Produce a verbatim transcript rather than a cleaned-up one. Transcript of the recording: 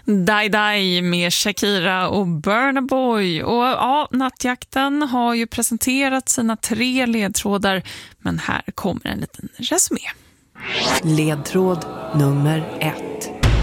Die Die med Shakira och Burna Boy. Och ja, Nattjakten har ju presenterat sina tre ledtrådar, men här kommer en liten resumé. Ledtråd nummer ett.